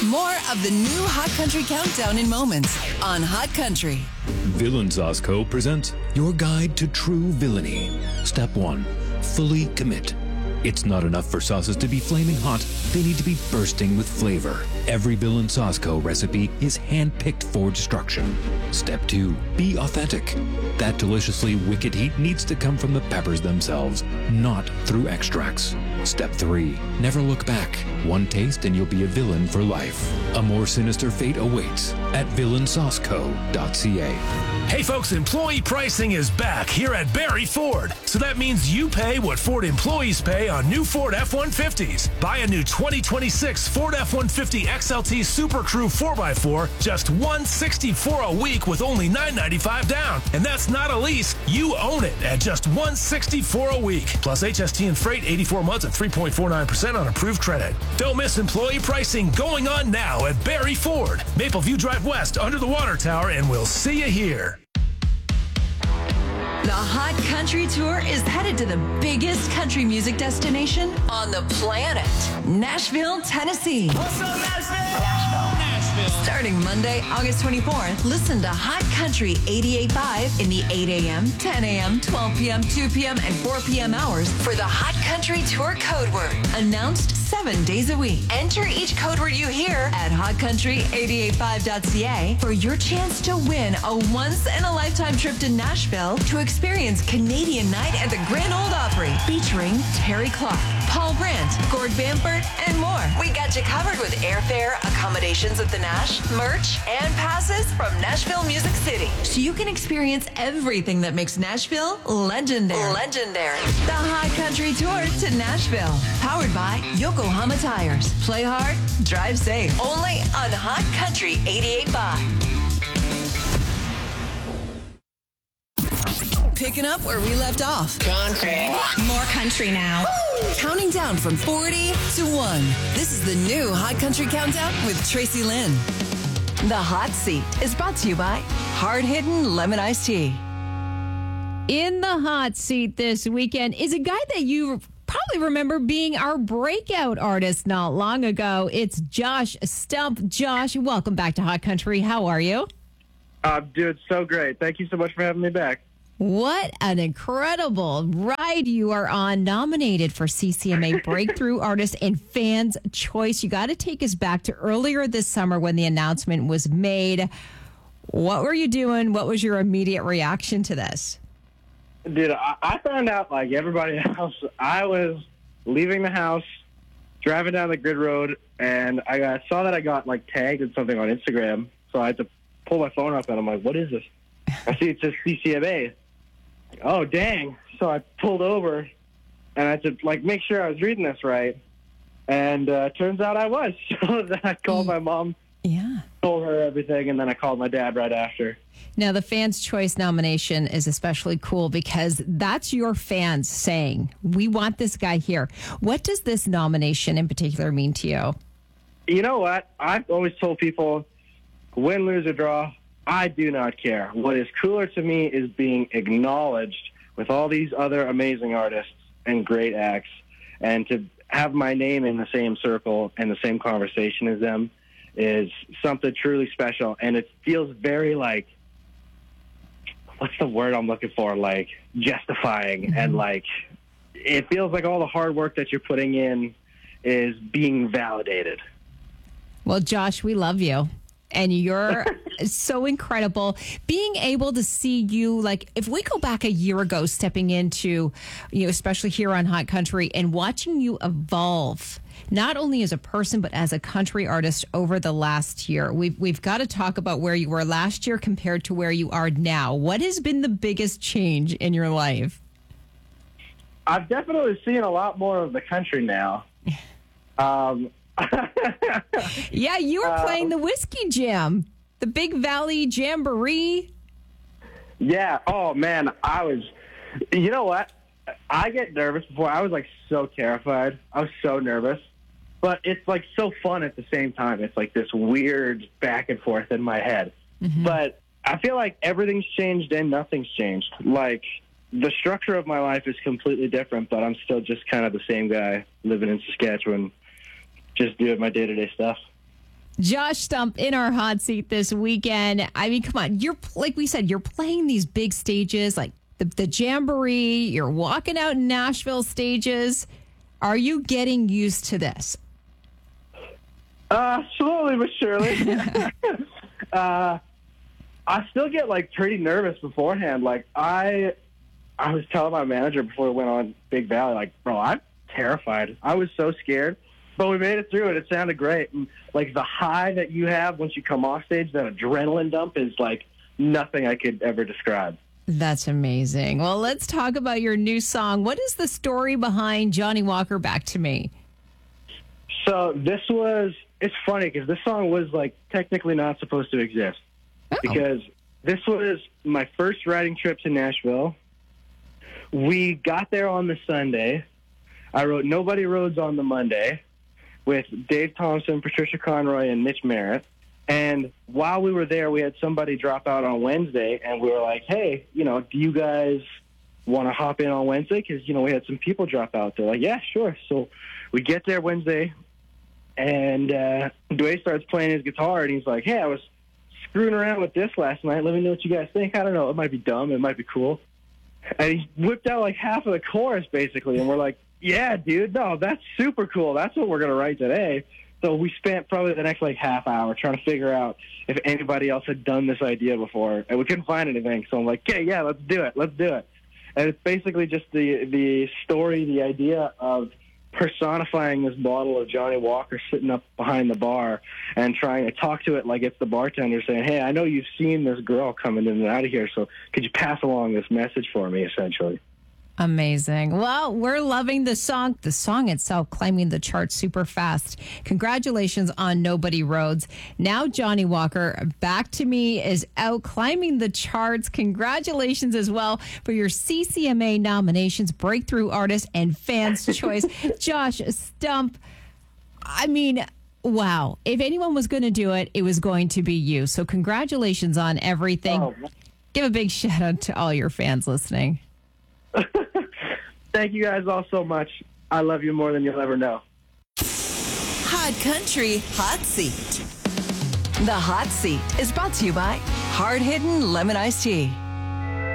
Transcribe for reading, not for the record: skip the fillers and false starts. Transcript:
More of the new Hot Country Countdown in moments on Hot Country. Villain Sauce Co. presents your guide to true villainy. Step 1. Fully commit. It's not enough for sauces to be flaming hot. They need to be bursting with flavor. Every Villain Sauce Co. recipe is hand-picked for destruction. Step 2. Be authentic. That deliciously wicked heat needs to come from the peppers themselves, not through extracts. Step 3. Never look back. One taste and you'll be a villain for life. A more sinister fate awaits at villainsauceco.ca. Hey folks, employee pricing is back here at Barrie Ford. So that means you pay what Ford employees pay on new Ford F-150s. Buy a new 2026 Ford F-150 XLT Super Crew 4x4, just $164 a week with only $995 down. And that's not a lease, you own it at just $164 a week. Plus HST and freight, 84 months at 3.49% on approved credit. Don't miss employee pricing going on now at Barrie Ford. Mapleview Drive West under the water tower, and we'll see you here. The Hot Country Tour is headed to the biggest country music destination on the planet, Nashville, Tennessee. What's up, Nashville? Starting Monday, August 24th, listen to Hot Country 88.5 in the 8 a.m., 10 a.m., 12 p.m., 2 p.m., and 4 p.m. hours for the Hot Country Tour code word. Announced 7 days a week. Enter each code word you hear at hotcountry885.ca for your chance to win a once-in-a-lifetime trip to Nashville to experience Canadian Night at the Grand Ole Opry, featuring Terry Clark, Paul Brandt, Gord Bamford, and more. We got you covered with airfare, accommodations at the Nash, merch, and passes from Nashville Music City. So you can experience everything that makes Nashville legendary. The Hot Country Tour to Nashville. Powered by Yokohama Tires. Play hard, drive safe. Only on Hot Country 88.5. Picking up where we left off. Country. More country now. Counting down from 40 to 1. This is the new Hot Country Countdown with Tracy Lynn. The Hot Seat is brought to you by Hard Hidden Lemon Iced Tea. In the hot seat this weekend is a guy that you probably remember being our breakout artist not long ago. It's Josh Stump. Josh, welcome back to Hot Country. How are you? Dude, so great. Thank you so much for having me back. What an incredible ride you are on. Nominated for CCMA Breakthrough Artist and Fans Choice. You got to take us back to earlier this summer when the announcement was made. What were you doing? What was your immediate reaction to this? Dude, I found out like everybody else. I was leaving the house, driving down the grid road, and I saw that I got like tagged in something on Instagram. So I had to pull my phone up, and I'm like, what is this? I see it says CCMA. Oh, dang. So I pulled over, and I had to like make sure I was reading this right. And turns out I was. So then I called my mom. Yeah. Told her everything, and then I called my dad right after. Now, the Fans' Choice nomination is especially cool because that's your fans saying, we want this guy here. What does this nomination in particular mean to you? You know what? I've always told people, win, lose, or draw, I do not care. What is cooler to me is being acknowledged with all these other amazing artists and great acts, and to have my name in the same circle and the same conversation as them is something truly special. And it feels very like, what's the word I'm looking for? Like justifying. Mm-hmm. And like, it feels like all the hard work that you're putting in is being validated. Well, Josh, we love you. And you're so incredible. Being able to see you, like, if we go back a year ago, stepping into, especially here on Hot Country, and watching you evolve, not only as a person, but as a country artist over the last year. We've got to talk about where you were last year compared to where you are now. What has been the biggest change in your life? I've definitely seen a lot more of the country now. Yeah, you were playing the Whiskey Jam, the Big Valley Jamboree. Yeah. Oh, man. You know what? I get nervous before. I was like so terrified. I was so nervous. But it's like so fun at the same time. It's like this weird back and forth in my head. Mm-hmm. But I feel like everything's changed and nothing's changed. Like the structure of my life is completely different, but I'm still just kind of the same guy living in Saskatchewan, just doing my day-to-day stuff. Josh Stump in our hot seat this weekend. I mean, come on. You're, like we said, you're playing these big stages like the Jamboree. You're walking out in Nashville stages. Are you getting used to this? Slowly but surely. I still get like pretty nervous beforehand. Like I was telling my manager before we went on Big Valley, like, bro, I'm terrified. I was so scared, but we made it through it. It sounded great. And like the high that you have once you come off stage, that adrenaline dump is like nothing I could ever describe. That's amazing. Well, let's talk about your new song. What is the story behind Johnny Walker Back to Me? So it's funny because this song was like technically not supposed to exist. Because this was my first riding trip to Nashville. We got there on the Sunday. I wrote Nobody Roads on the Monday with Dave Thompson, Patricia Conroy, and Mitch Merritt. And while we were there, we had somebody drop out on Wednesday, and we were like, hey, do you guys want to hop in on Wednesday? Because, we had some people drop out. They're like, yeah, sure. So we get there Wednesday, and Dwayne starts playing his guitar, and he's like, hey, I was screwing around with this last night. Let me know what you guys think. I don't know. It might be dumb. It might be cool. And he whipped out like half of the chorus, basically, and we're like, yeah, dude, no, that's super cool. That's what we're going to write today. So we spent probably the next like half hour trying to figure out if anybody else had done this idea before, and we couldn't find anything. So I'm like, okay, yeah, let's do it. Let's do it. And it's basically just the story, the idea of personifying this bottle of Johnny Walker sitting up behind the bar and trying to talk to it like it's the bartender saying, hey, I know you've seen this girl coming in and out of here, so could you pass along this message for me, essentially? Amazing. Well, we're loving the song. The song itself climbing the charts super fast. Congratulations on Nobody Roads. Now Johnny Walker Back to Me is out climbing the charts. Congratulations as well for your CCMA nominations, Breakthrough Artist and Fans Choice. Josh Stump, I mean, wow. If anyone was going to do it, it was going to be you. So congratulations on everything. Oh. Give a big shout out to all your fans listening. Thank you guys all so much. I love you more than you'll ever know. Hot Country Hot Seat. The Hot Seat is brought to you by Hard Hidden Lemon Iced Tea.